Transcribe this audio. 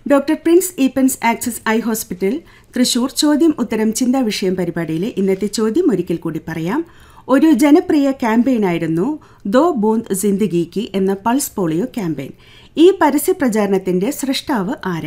Doctor Prince Eappen's axis eye hospital Thrissur ചോദ്യം ഉത്തരം ചിന്താ വിഷയം പരിപാടിയിലെ ഇന്നത്തെ ചോദ്യം ഒരിക്കൽ കൂടി പറയാം. ഒരു ജനപ്രിയ ക്യാമ്പയിനായിരുന്നു ദോ ബൂന്ദ് സിന്ദഗി കി എന്ന പൾസ് പോളിയോ ക്യാമ്പയിൻ. ഈ പരസ്യ പ്രചാരണത്തിന്റെ സൃഷ്ടാവ് ആരാണ്?